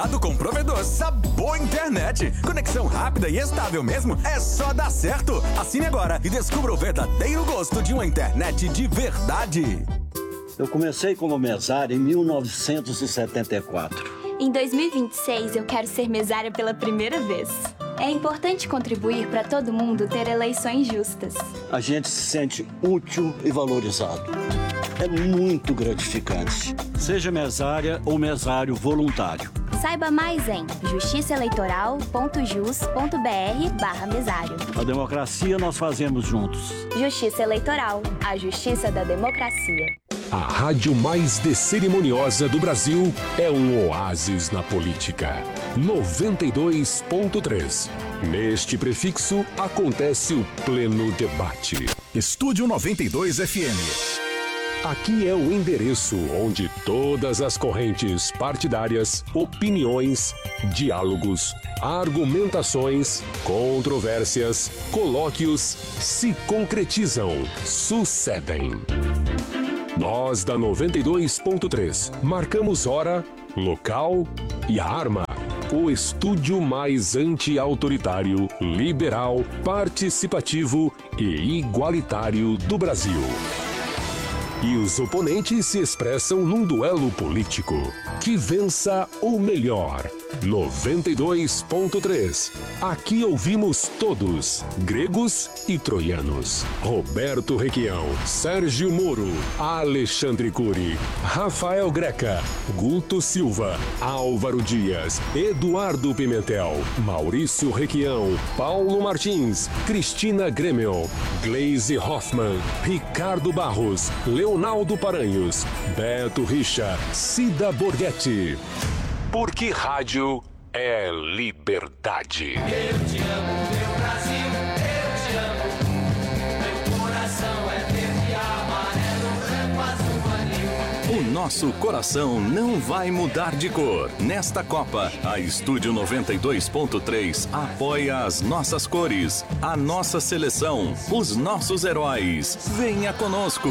conectado com o provedor Sabor Internet. Conexão rápida e estável mesmo, é só dar certo. Assine agora e descubra o verdadeiro gosto de uma internet de verdade. Eu comecei como mesário em 1974. Em 2026, eu quero ser mesária pela primeira vez. É importante contribuir para todo mundo ter eleições justas. A gente se sente útil e valorizado. É muito gratificante. Seja mesária ou mesário voluntário. Saiba mais em justiçaeleitoral.jus.br/mesário. A democracia nós fazemos juntos. Justiça Eleitoral, a justiça da democracia. A rádio mais descerimoniosa do Brasil é um oásis na política. 92.3. Neste prefixo acontece o pleno debate. Estúdio 92 FM. Aqui é o endereço onde todas as correntes partidárias, opiniões, diálogos, argumentações, controvérsias, colóquios se concretizam, sucedem. Nós da 92.3 marcamos hora, local e arma. O estúdio mais anti-autoritário, liberal, participativo e igualitário do Brasil. E os oponentes se expressam num duelo político. Que vença o melhor. 92.3. Aqui ouvimos todos, gregos e troianos. Roberto Requião, Sérgio Moro, Alexandre Cury, Rafael Greca, Guto Silva, Álvaro Dias, Eduardo Pimentel, Maurício Requião, Paulo Martins, Cristina Gremel, Gleise Hoffmann, Ricardo Barros, Leonardo Paranhos, Beto Richa, Cida Borghetti. Porque rádio é liberdade. Eu te amo, meu Brasil, eu te amo. Meu coração é verde, amarelo, branco, azul, anil. O nosso coração não vai mudar de cor. Nesta Copa, a Estúdio 92.3 apoia as nossas cores, a nossa seleção, os nossos heróis. Venha conosco.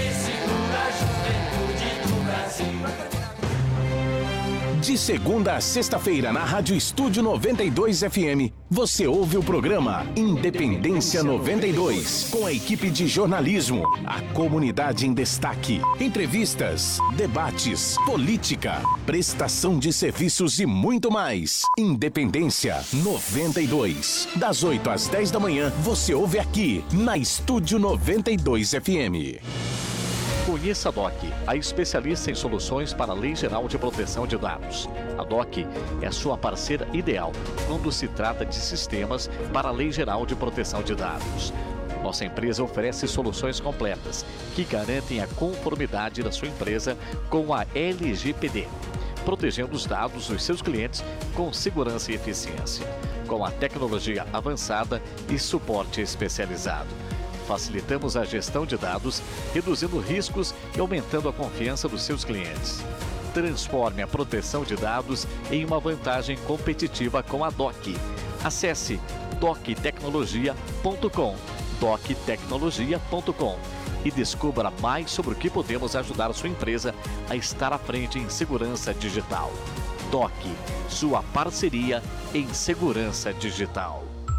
De segunda a sexta-feira, na Rádio Estúdio 92 FM, você ouve o programa Independência 92, com a equipe de jornalismo, a comunidade em destaque, entrevistas, debates, política, prestação de serviços e muito mais. Independência 92. Das 8 às 10 da manhã, você ouve aqui, na Estúdio 92 FM. Conheça a DOC, a especialista em soluções para a Lei Geral de Proteção de Dados. A DOC é a sua parceira ideal quando se trata de sistemas para a Lei Geral de Proteção de Dados. Nossa empresa oferece soluções completas que garantem a conformidade da sua empresa com a LGPD, protegendo os dados dos seus clientes com segurança e eficiência, com a tecnologia avançada e suporte especializado. Facilitamos a gestão de dados, reduzindo riscos e aumentando a confiança dos seus clientes. Transforme a proteção de dados em uma vantagem competitiva com a DOC. Acesse doctecnologia.com, doctecnologia.com e descubra mais sobre o que podemos ajudar a sua empresa a estar à frente em segurança digital. DOC, sua parceria em segurança digital.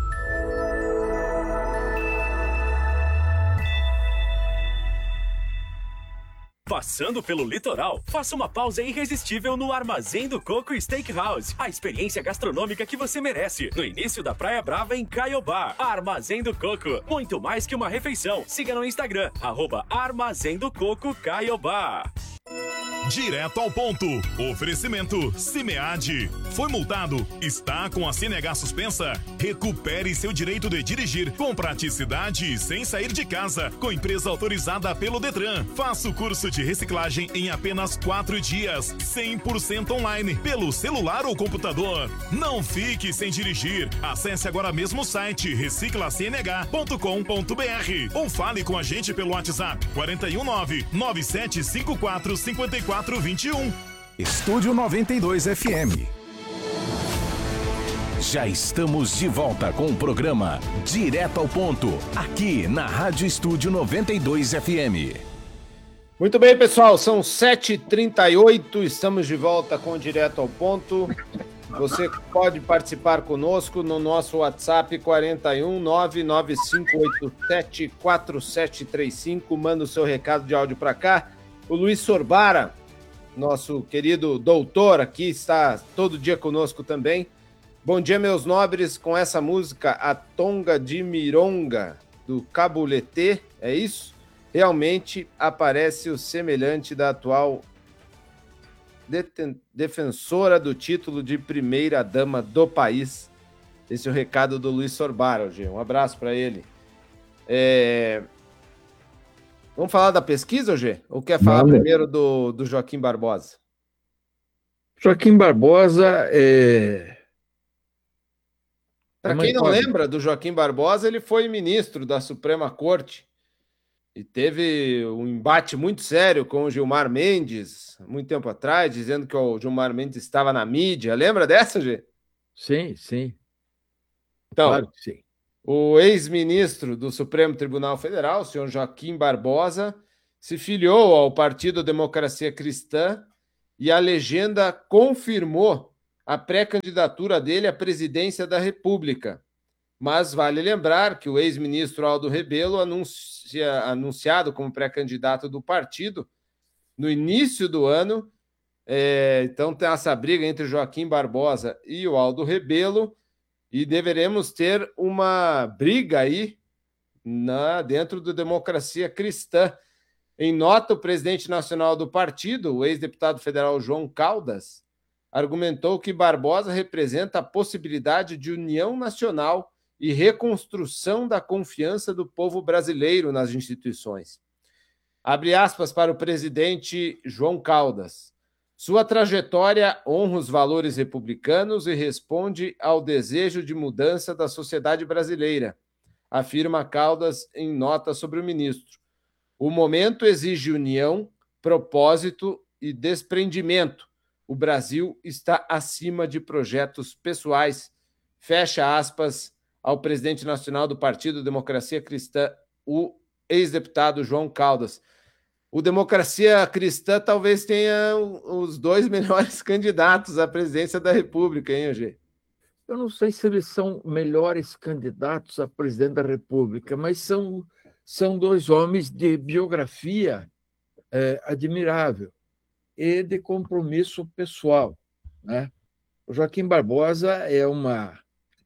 Passando pelo litoral, faça uma pausa irresistível no Armazém do Coco Steakhouse. A experiência gastronômica que você merece. No início da Praia Brava, em Caiobá. Armazém do Coco. Muito mais que uma refeição. Siga no Instagram, @Armazém do Coco Caiobá. Direto ao ponto. Oferecimento Cimead. Foi multado? Está com a CNH suspensa? Recupere seu direito de dirigir com praticidade e sem sair de casa. Com empresa autorizada pelo Detran. Faça o curso de reciclagem em apenas 4 dias. 100% online. Pelo celular ou computador. Não fique sem dirigir. Acesse agora mesmo o site reciclacnh.com.br ou fale com a gente pelo WhatsApp 419-9754-5421. Estúdio 92 FM. Já estamos de volta com o programa Direto ao Ponto, aqui na Rádio Estúdio 92 FM. Muito bem, pessoal, são 7h38, estamos de volta com Direto ao Ponto. Você pode participar conosco no nosso WhatsApp 41 995874735. Manda o seu recado de áudio para cá. O Luiz Sorbara, nosso querido doutor aqui, está todo dia conosco também. Bom dia, meus nobres, com essa música, A Tonga de Mironga, do Cabuletê, é isso? Realmente aparece o semelhante da atual defensora do título de primeira-dama do país. Esse é o recado do Luiz Sorbara, G. Um abraço para ele. Vamos falar da pesquisa, G? Ou quer falar primeiro do Joaquim Barbosa? Joaquim Barbosa Para quem não lembra do Joaquim Barbosa, ele foi ministro da Suprema Corte e teve um embate muito sério com o Gilmar Mendes, muito tempo atrás, dizendo que o Gilmar Mendes estava na mídia. Lembra dessa, Gê? Sim, sim. Então, claro que sim. O ex-ministro do Supremo Tribunal Federal, o senhor Joaquim Barbosa, se filiou ao Partido Democracia Cristã e a legenda confirmou a pré-candidatura dele à presidência da República. Mas vale lembrar que o ex-ministro Aldo Rebelo, anunciado como pré-candidato do partido, no início do ano, então tem essa briga entre Joaquim Barbosa e o Aldo Rebelo, e deveremos ter uma briga aí dentro do Democracia Cristã. Em nota, o presidente nacional do partido, o ex-deputado federal João Caldas, argumentou que Barbosa representa a possibilidade de união nacional e reconstrução da confiança do povo brasileiro nas instituições. Abre aspas para o presidente João Caldas. Sua trajetória honra os valores republicanos e responde ao desejo de mudança da sociedade brasileira, afirma Caldas em nota sobre o ministro. O momento exige união, propósito e desprendimento. O Brasil está acima de projetos pessoais. Fecha aspas ao presidente nacional do Partido Democracia Cristã, o ex-deputado João Caldas. O Democracia Cristã talvez tenha os dois melhores candidatos à presidência da República, hein, Eugê? Eu não sei se eles são melhores candidatos a presidente da República, mas são dois homens de biografia admirável e de compromisso pessoal, né? O Joaquim Barbosa é uma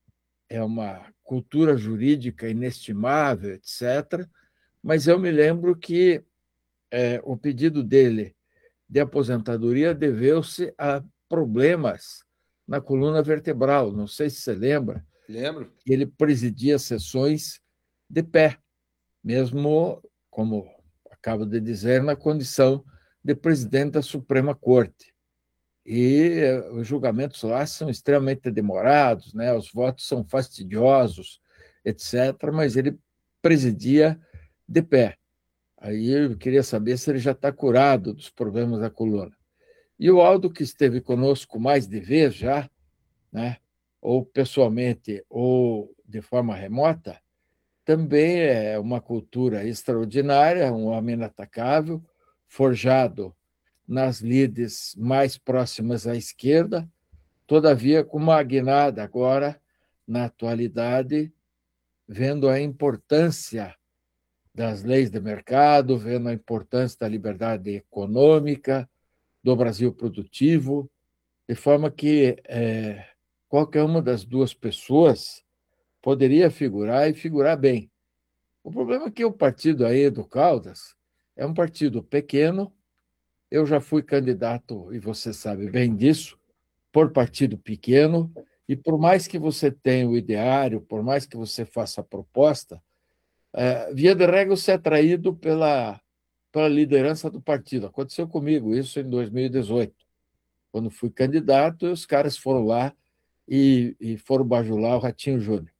cultura jurídica inestimável, etc., mas eu me lembro que o pedido dele de aposentadoria deveu-se a problemas na coluna vertebral. Não sei se você lembra. Lembro. Ele presidia sessões de pé, mesmo, como acabo de dizer, na condição de presidente da Suprema Corte. E os julgamentos lá são extremamente demorados, né? Os votos são fastidiosos, etc., mas ele presidia de pé. Aí eu queria saber se ele já está curado dos problemas da coluna. E o Aldo, que esteve conosco mais de vez já, né? Ou pessoalmente ou de forma remota, também é uma cultura extraordinária, um homem inatacável, forjado nas lides mais próximas à esquerda, todavia com uma guinada agora, na atualidade, vendo a importância das leis de mercado, vendo a importância da liberdade econômica, do Brasil produtivo, de forma que qualquer uma das duas pessoas poderia figurar e figurar bem. O problema é que o partido aí do Caldas é um partido pequeno. Eu já fui candidato, e você sabe bem disso, por partido pequeno, e por mais que você tenha o ideário, por mais que você faça a proposta, via de regra você é atraído pela liderança do partido. Aconteceu comigo isso em 2018, quando fui candidato, e os caras foram lá e foram bajular o Ratinho Júnior.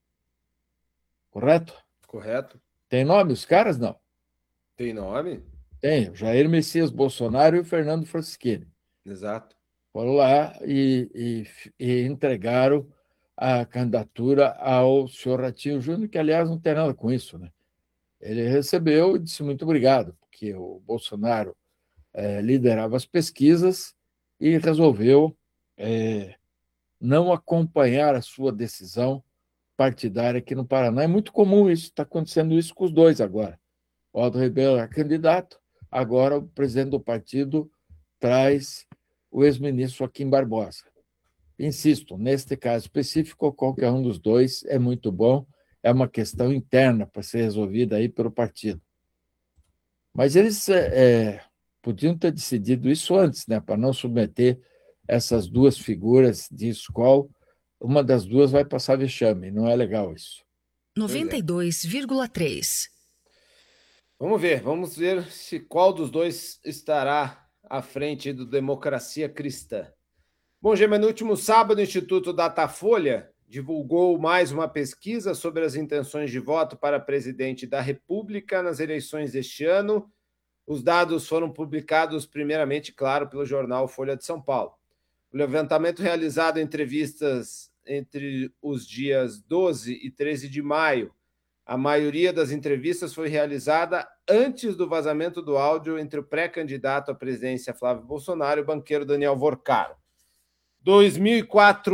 Correto? Correto. Tem nome os caras? Não. Tem nome? Tem, o Jair Messias Bolsonaro e o Fernando Francischini. Exato. Foram lá e entregaram a candidatura ao senhor Ratinho Júnior, que, aliás, não tem nada com isso, né? Ele recebeu e disse muito obrigado, porque o Bolsonaro liderava as pesquisas e resolveu não acompanhar a sua decisão partidária aqui no Paraná. É muito comum isso, está acontecendo isso com os dois agora. O Aldo Ribeiro é candidato, agora o presidente do partido traz o ex-ministro Joaquim Barbosa. Insisto, neste caso específico, qualquer um dos dois é muito bom, é uma questão interna para ser resolvida aí pelo partido. Mas eles podiam ter decidido isso antes, né, para não submeter essas duas figuras de escola. Uma das duas vai passar vexame, não é legal isso. 92,3. Vamos ver se qual dos dois estará à frente do Democracia Cristã. Bom, Gema, no último sábado, o Instituto Datafolha divulgou mais uma pesquisa sobre as intenções de voto para presidente da República nas eleições deste ano. Os dados foram publicados primeiramente, claro, pelo jornal Folha de São Paulo. O levantamento realizado em entrevistas entre os dias 12 e 13 de maio, a maioria das entrevistas foi realizada antes do vazamento do áudio entre o pré-candidato à presidência Flávio Bolsonaro e o banqueiro Daniel Vorcaro. 2.400